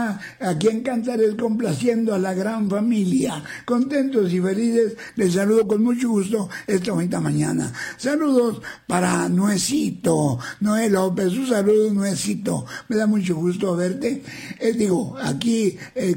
Aquí en Cantares, complaciendo a la gran familia, contentos y felices. Les saludo con mucho gusto esta bonita mañana. Saludos para Nuecito, Noé López, un saludo, Nuecito. Me da mucho gusto verte. Aquí,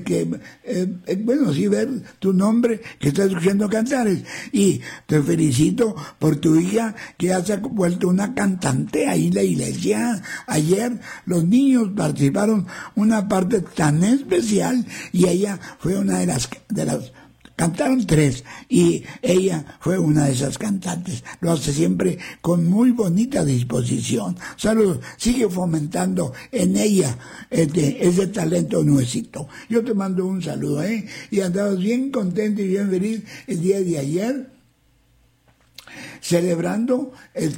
sí, ver tu nombre que estás escuchando Cantares. Y te felicito por tu hija que ya se ha vuelto una cantante ahí en la iglesia. Ayer los niños participaron una parte tan especial y ella fue una de las cantaron 3 y ella fue una de esas cantantes. Lo hace siempre con muy bonita disposición. Saludos, sigue fomentando en ella ese talento nuecito. Yo te mando un saludo, y andabas bien contento y bien feliz el día de ayer, celebrando el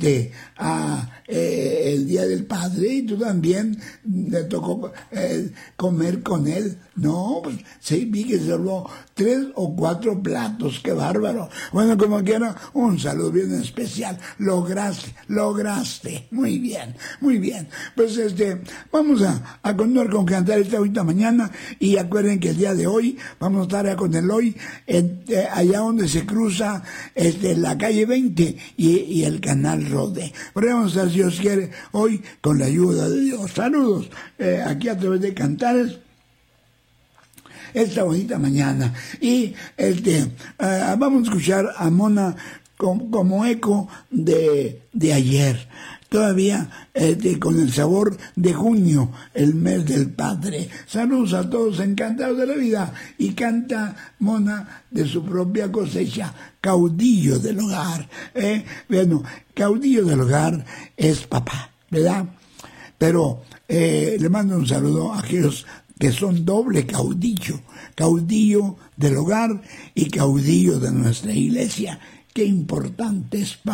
Día del Padre, y tú también le tocó comer con él. No, pues sí, vi que servó 3 o 4 platos, qué bárbaro. Bueno, como quiera, un saludo bien especial. Lograste, muy bien. Pues vamos a continuar con cantar esta bonita mañana, y acuerden que el día de hoy vamos a estar con el hoy allá donde se cruza la calle 20 y el canal Rode. Pero vamos a estar, si Dios quiere, hoy con la ayuda de Dios. Saludos aquí a través de Cantares esta bonita mañana. Y vamos a escuchar a Mona como eco de ayer. Todavía con el sabor de junio, el mes del Padre. Saludos a todos, encantados de la vida. Y canta Mona de su propia cosecha, Caudillo del Hogar. Bueno, caudillo del hogar es papá, ¿verdad? Pero le mando un saludo a aquellos que son doble caudillo del hogar y caudillo de nuestra iglesia. Qué importante es papá.